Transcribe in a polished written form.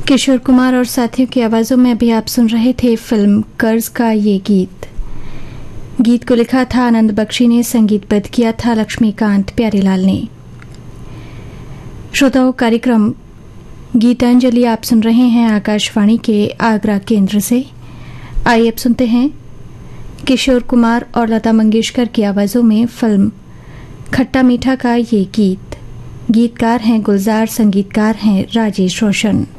किशोर कुमार और साथियों की आवाजों में अभी आप सुन रहे थे फिल्म कर्ज का ये गीत। गीत को लिखा था आनंद बख्शी ने, संगीतबद्ध किया था लक्ष्मीकांत प्यारेलाल ने। श्रोताओं, कार्यक्रम गीतांजलि आप सुन रहे हैं आकाशवाणी के आगरा केंद्र से। आइए अब सुनते हैं किशोर कुमार और लता मंगेशकर की आवाजों में फिल्म खट्टा मीठा का ये गीत। गीतकार हैं गुलजार, संगीतकार हैं राजेश रोशन।